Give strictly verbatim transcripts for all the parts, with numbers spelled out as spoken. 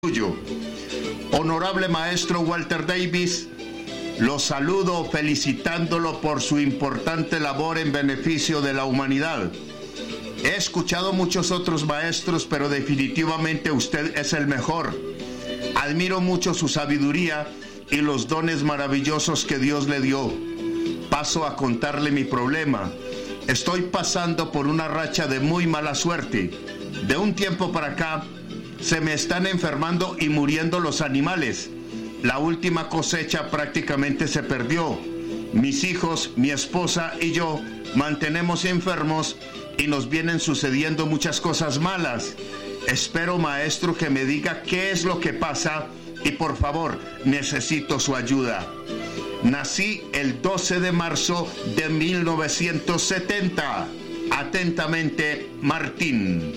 Suyo. Honorable maestro Walter Davis, lo saludo felicitándolo por su importante labor en beneficio de la humanidad. He escuchado muchos otros maestros, pero definitivamente usted es el mejor. Admiro mucho su sabiduría y los dones maravillosos que Dios le dio. Paso a contarle mi problema. Estoy pasando por una racha de muy mala suerte. De un tiempo para acá, se me están enfermando y muriendo los animales. La última cosecha prácticamente se perdió. Mis hijos, mi esposa y yo mantenemos enfermos y nos vienen sucediendo muchas cosas malas. Espero, maestro, que me diga qué es lo que pasa y por favor, necesito su ayuda. Nací el doce de marzo de mil novecientos setenta. Atentamente, Martín.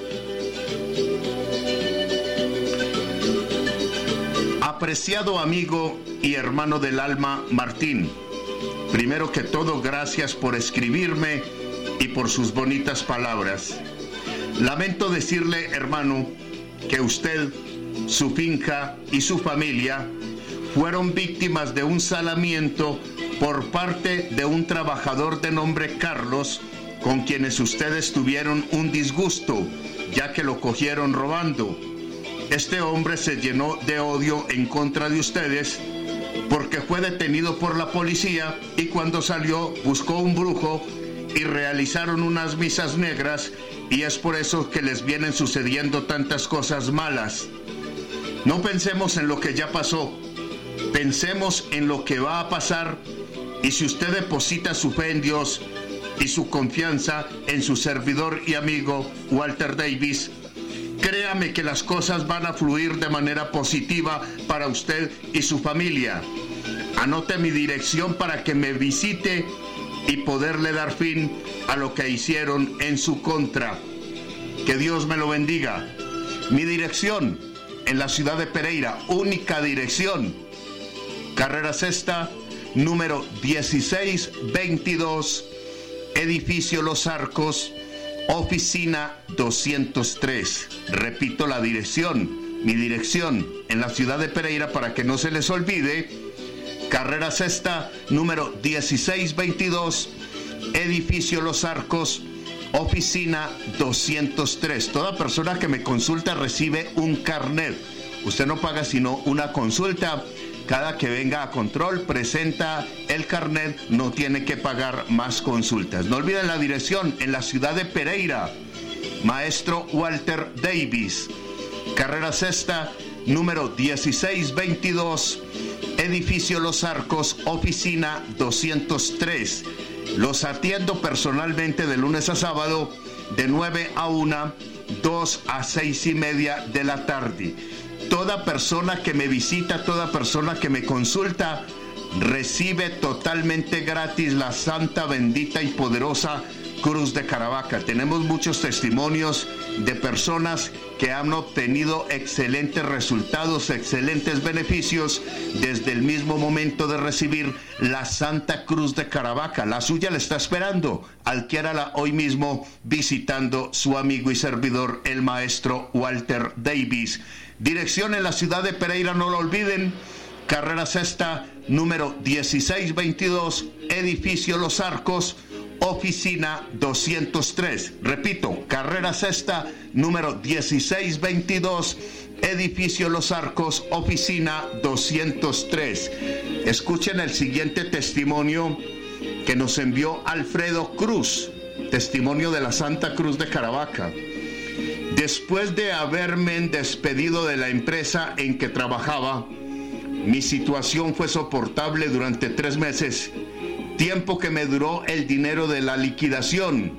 Apreciado amigo y hermano del alma, Martín, primero que todo, gracias por escribirme y por sus bonitas palabras. Lamento decirle, hermano, que usted, su finca y su familia fueron víctimas de un salamiento por parte de un trabajador de nombre Carlos, con quienes ustedes tuvieron un disgusto, ya que lo cogieron robando. Este hombre se llenó de odio en contra de ustedes porque fue detenido por la policía y cuando salió buscó un brujo y realizaron unas misas negras y es por eso que les vienen sucediendo tantas cosas malas. No pensemos en lo que ya pasó, pensemos en lo que va a pasar y si usted deposita su fe en Dios y su confianza en su servidor y amigo Walter Davis, créame que las cosas van a fluir de manera positiva para usted y su familia. Anote mi dirección para que me visite y poderle dar fin a lo que hicieron en su contra. Que Dios me lo bendiga. Mi dirección en la ciudad de Pereira, única dirección. Carrera Sexta, número dieciséis veintidós, edificio Los Arcos, oficina doscientos tres. Repito la dirección, mi dirección en la ciudad de Pereira para que no se les olvide. Carrera Sexta, número dieciséis veintidós, edificio Los Arcos, oficina doscientos tres. Toda persona que me consulta recibe un carnet. Usted no paga sino una consulta. Cada que venga a control, presenta el carnet, no tiene que pagar más consultas. No olviden la dirección en la ciudad de Pereira. Maestro Walter Davis. Carrera Sexta, número dieciséis veintidós, edificio Los Arcos, oficina doscientos tres. Los atiendo personalmente de lunes a sábado, de nueve a una, dos a seis y media de la tarde. Toda persona que me visita, toda persona que me consulta, recibe totalmente gratis la santa, bendita y poderosa Cruz de Caravaca. Tenemos muchos testimonios de personas que han obtenido excelentes resultados, excelentes beneficios desde el mismo momento de recibir la Santa Cruz de Caravaca. La suya le está esperando. Adquiérala hoy mismo visitando su amigo y servidor, el maestro Walter Davis. Dirección en la ciudad de Pereira, no lo olviden. Carrera Sexta, número dieciséis veintidós, edificio Los Arcos, oficina doscientos tres. Repito, Carrera Sexta, número dieciséis veintidós, edificio Los Arcos, oficina doscientos tres. Escuchen el siguiente testimonio que nos envió Alfredo Cruz, testimonio de la Santa Cruz de Caravaca. Después de haberme despedido de la empresa en que trabajaba, mi situación fue soportable durante tres meses, tiempo que me duró el dinero de la liquidación.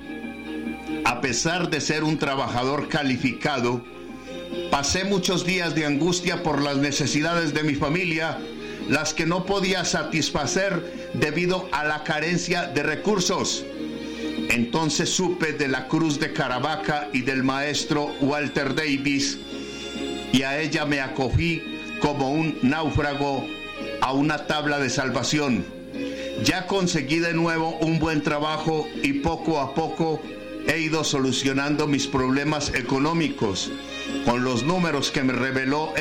A pesar de ser un trabajador calificado, pasé muchos días de angustia por las necesidades de mi familia, las que no podía satisfacer debido a la carencia de recursos. Entonces supe de la Cruz de Caravaca y del maestro Walter Davis, y a ella me acogí como un náufrago a una tabla de salvación. Ya conseguí de nuevo un buen trabajo y poco a poco he ido solucionando mis problemas económicos con los números que me reveló